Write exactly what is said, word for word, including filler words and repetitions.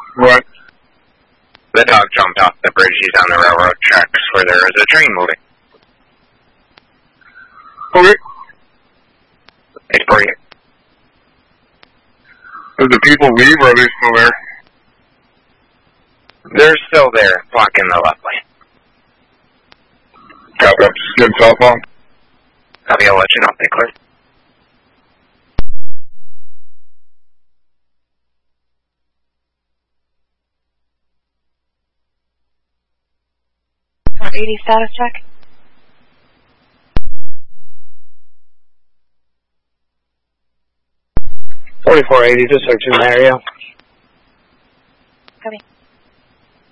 What? The dog jumped off the bridge. He's on the railroad tracks where there is a train moving. Okay. It's brilliant. Did the people leave, or are they still there? They're still there, blocking the left lane. Copy up. Just get cell phone. Copy, I'll let you know if they clear. eighty status check. forty-four eighty, just searching the area. Copy.